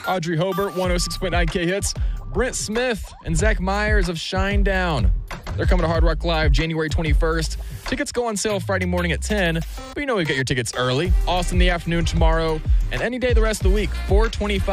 Audrey Hobart, 106.9 K-Hits. Brent Smith and Zach Myers of Shinedown. They're coming to Hard Rock Live January 21st. Tickets go on sale Friday morning at 10, but you know you get your tickets early. Austin in the afternoon tomorrow, and any day the rest of the week, 425.